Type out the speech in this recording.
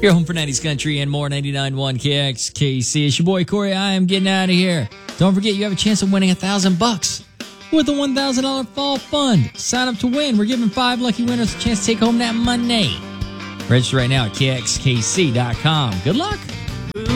You're home for 90s Country and more. 99.1 KXKC. It's your boy Corey. I am getting out of here. Don't forget, you have a chance of winning $1,000 with a $1,000 fall fund. Sign up to win. We're giving 5 lucky winners a chance to take home that money. Register right now at KXKC.com. Good luck.